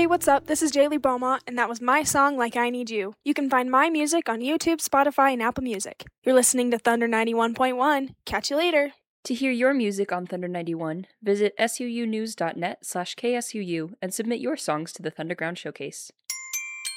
Hey, what's up? This is Jaylee Beaumont, and that was my song, Like I Need You. You can find my music on YouTube, Spotify, and Apple Music. You're listening to Thunder 91.1. Catch you later. To hear your music on Thunder 91, visit suunews.net/ksuu and submit your songs to the Thunderground Showcase.